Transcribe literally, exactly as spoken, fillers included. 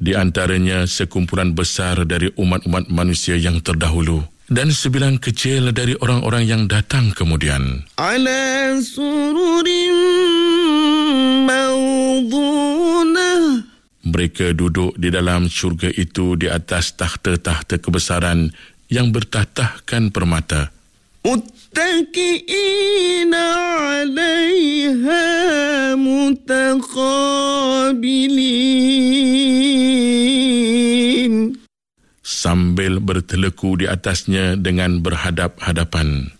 Di antaranya sekumpulan besar dari umat-umat manusia yang terdahulu dan sebilang kecil dari orang-orang yang datang kemudian. Ala sururin mawdunah. Mereka duduk di dalam syurga itu di atas takhta-takhta kebesaran yang bertatahkan permata. Muttaqi'ina 'alaiha mutaqabilin. Sambil berteleku di atasnya dengan berhadap-hadapan.